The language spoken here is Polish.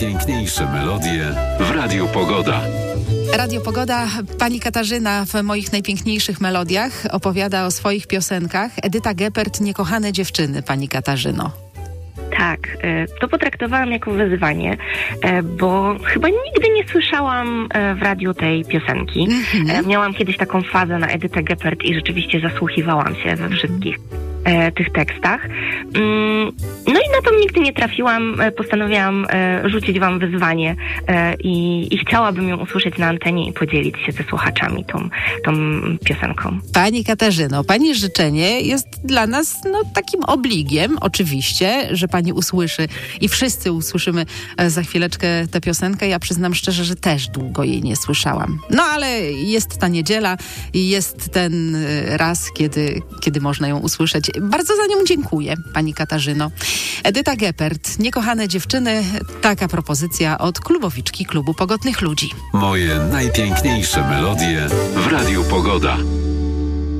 Piękniejsze melodie w Radiu Pogoda. Radio Pogoda, pani Katarzyna w moich najpiękniejszych melodiach opowiada o swoich piosenkach. Edyta Geppert, Niekochane dziewczyny, pani Katarzyno. Tak, to potraktowałam jako wyzwanie, bo chyba nigdy nie słyszałam w radiu tej piosenki. Miałam kiedyś taką fazę na Edytę Geppert i rzeczywiście zasłuchiwałam się we wszystkich tych tekstach. No i na to nigdy nie trafiłam. Postanowiłam rzucić wam wyzwanie i chciałabym ją usłyszeć na antenie i podzielić się ze słuchaczami tą piosenką. Pani Katarzyno, pani życzenie jest dla nas takim obligiem, oczywiście, że pani usłyszy i wszyscy usłyszymy za chwileczkę tę piosenkę. Ja przyznam szczerze, że też długo jej nie słyszałam. No ale jest ta niedziela i jest ten raz, kiedy można ją usłyszeć. Bardzo za nią dziękuję, pani Katarzyno. Edyta Geppert, Niekochane dziewczyny, taka propozycja od klubowiczki Klubu Pogodnych Ludzi. Moje najpiękniejsze melodie w Radiu Pogoda.